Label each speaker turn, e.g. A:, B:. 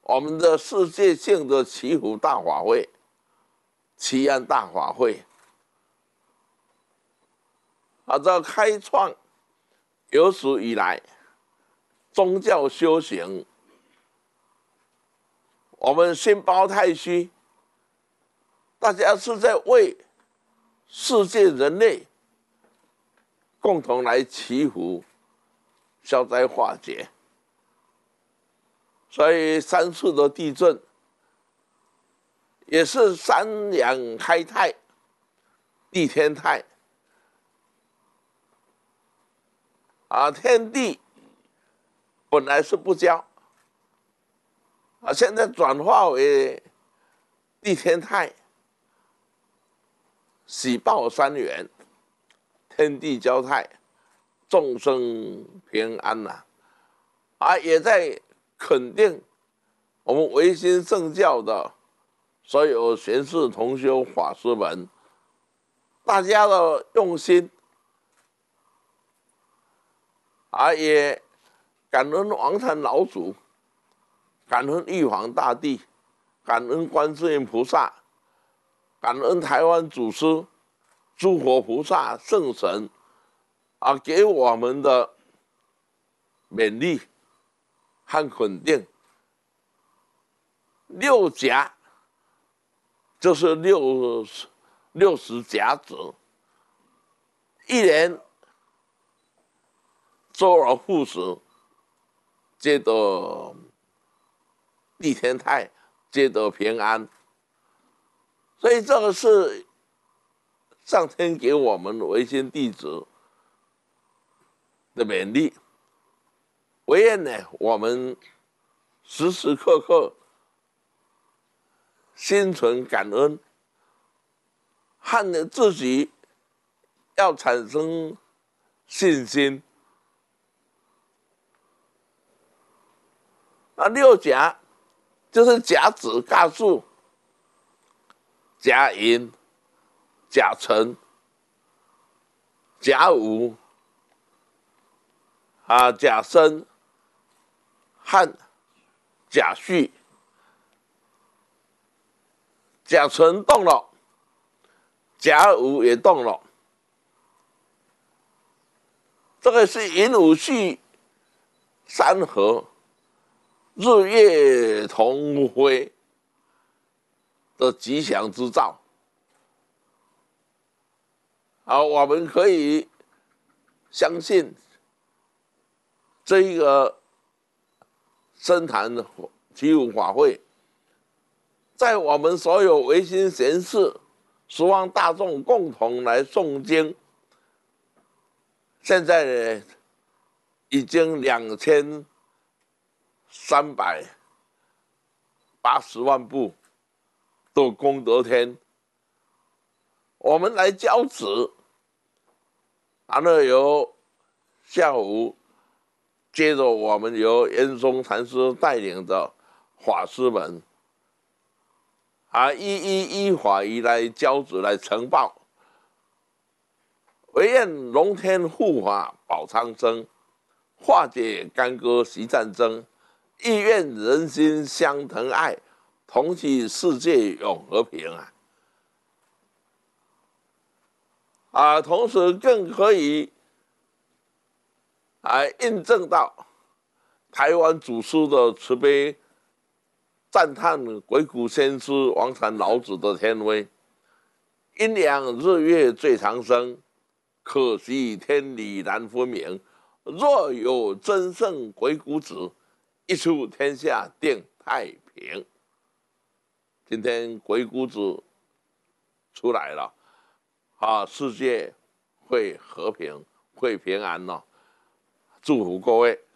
A: 我们的世界性的祈福大法会、祈安大法会，这开创有史以来宗教修行，我们新包太虚，大家是在为世界人类共同来祈福、消灾化解。所以3次的地震也是三阳开泰、地天泰天地本来是不交现在转化为地天泰，喜报3元，天地交泰，众生平安也在肯定我们维新圣教的所有贤士同修法师们，大家的用心也感恩王禅老祖，感恩玉皇大帝，感恩观世音菩萨，感恩台湾祖师、诸佛菩萨、圣神给我们的勉励和肯定。6甲就是60甲子，一年周而复始，皆得地天泰，皆得平安。所以这个是上天给我们维新弟子的勉励。唯愿呢，我们时时刻刻心存感恩，和自己要产生信心。6甲就是甲子、甲戌、甲寅、甲辰、甲午甲申和甲戌。甲辰动了，甲午也动了，这个是寅午戌3合，日月同辉的吉祥之兆。我们可以相信这一个僧坛祈福法会，在我们所有维新贤士、十方大众共同来诵经，现在呢已经2380万部的功德天，我们来交旨，然后由下午接着我们由严嵩禅师带领的法师们依法仪来交旨来呈报，唯愿龙天护法保苍生，化解干戈息战争，亦愿人心相疼爱，同祈世界永和平同时更可以印证到台湾祖师的慈悲，赞叹鬼谷先师王禅老子的天威。阴阳日月最长生，可惜天理难分明。若有真圣鬼谷子，一出天下定太平。今天鬼谷子出来了世界会和平，会平安祝福各位。